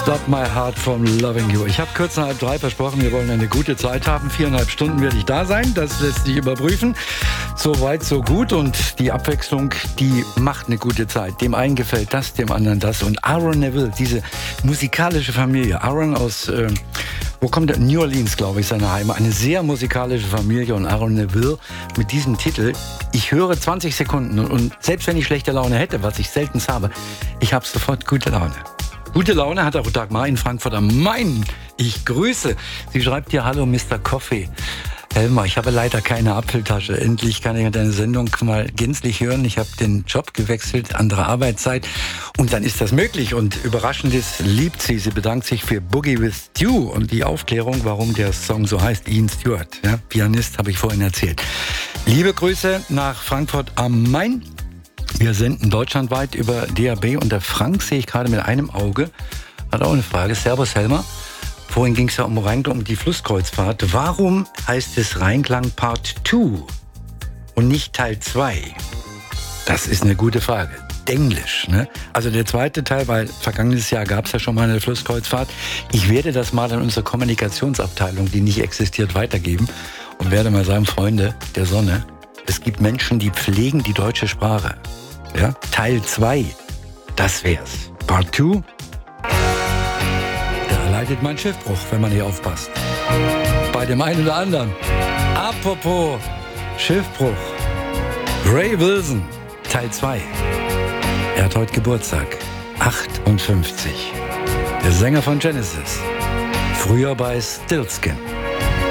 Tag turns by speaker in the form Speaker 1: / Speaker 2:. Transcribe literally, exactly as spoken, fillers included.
Speaker 1: Stop My Heart from Loving You. Ich habe kurz nach halb drei versprochen, wir wollen eine gute Zeit haben. Viereinhalb Stunden werde ich da sein, das lässt sich überprüfen. So weit, so gut und die Abwechslung, die macht eine gute Zeit. Dem einen gefällt das, dem anderen das. Und Aaron Neville, diese musikalische Familie, Aaron aus, äh, wo kommt der? New Orleans, glaube ich, seine Heimat. Eine sehr musikalische Familie und Aaron Neville mit diesem Titel. Ich höre zwanzig Sekunden und, und selbst wenn ich schlechte Laune hätte, was ich selten habe, ich habe sofort gute Laune. Gute Laune hat auch Dagmar in Frankfurt am Main. Ich grüße. Sie schreibt hier, hallo Mister Coffee. Elmar, ich habe leider keine Apfeltasche. Endlich kann ich deine Sendung mal gänzlich hören. Ich habe den Job gewechselt, andere Arbeitszeit. Und dann ist das möglich. Und Überraschendes liebt sie. Sie bedankt sich für Boogie with Stu und die Aufklärung, warum der Song so heißt. Ian Stewart, ja, Pianist, habe ich vorhin erzählt. Liebe Grüße nach Frankfurt am Main. Wir senden deutschlandweit über D A B und der Frank sehe ich gerade mit einem Auge. Hat auch eine Frage. Servus Helmer. Vorhin ging es ja um Rheinklang, um die Flusskreuzfahrt. Warum heißt es Rheinklang Part zwei und nicht Teil zwei? Das ist eine gute Frage. Englisch, ne? Also der zweite Teil, weil vergangenes Jahr gab es ja schon mal eine Flusskreuzfahrt. Ich werde das mal an unsere Kommunikationsabteilung, die nicht existiert, weitergeben und werde mal sagen, Freunde der Sonne, es gibt Menschen, die pflegen die deutsche Sprache. Ja? Teil zwei, das wär's. Part zwei, da leidet mein Schiffbruch, wenn man hier aufpasst. Bei dem einen oder anderen. Apropos Schiffbruch. Ray Wilson, Teil zwei. Er hat heute Geburtstag. achtundfünfzig. Der Sänger von Genesis. Früher bei Stillskin.